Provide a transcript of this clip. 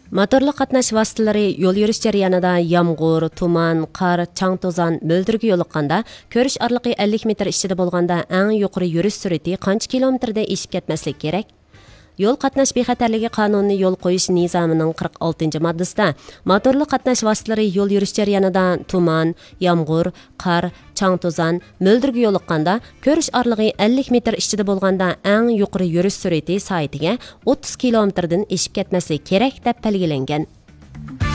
Motorli qatnash vositalari yo'l yurish jarayonida yomg'ir, tuman, qor, chang to'zon, mo'ldirga yo'liqqanda, ko'rish orliqi 50 metr ichida bo'lganda eng yuqori yurish sur'ati qancha kilometrda eshib ketmaslik kerak? Yo'l qatnash bexatarligi qonunini yo'l qo'yish nizomining 46-moddasida motorli qatnash vositalari yo'l yurish jarayonida tuman, yomg'ir, qor, chang to'zon, mo'ldirga yo'liqqanda, ko'rish orlig'i 50 metr ichida bo'lganda eng yuqori yurish sur'ati soatiga 30 kilometrdan eshib ketmaslik kerak deb belgilangan.